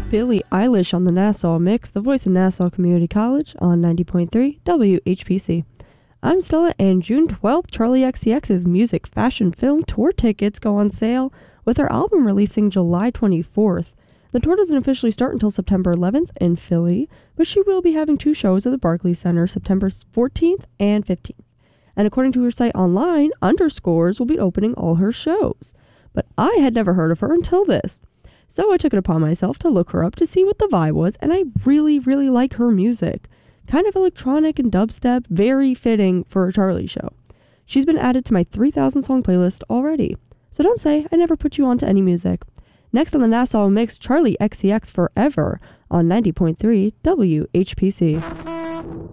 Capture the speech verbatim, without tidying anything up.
Billie Eilish on the Nassau Mix, the voice of Nassau Community College on ninety point three W H P C. I'm Stella, and June twelfth, Charli X C X's music, fashion, film tour tickets go on sale, with her album releasing July twenty-fourth. The tour doesn't officially start until September eleventh in Philly, but she will be having two shows at the Barclays Center September fourteenth and fifteenth. And according to her site online, Underscores will be opening all her shows. But I had never heard of her until this. So I took it upon myself to look her up to see what the vibe was, and I really, really like her music. Kind of electronic and dubstep, very fitting for a Charli show. She's been added to my three thousand song playlist already. So don't say I never put you onto any music. Next on the Nassau Mix, Charli X C X Forever on ninety point three W H P C.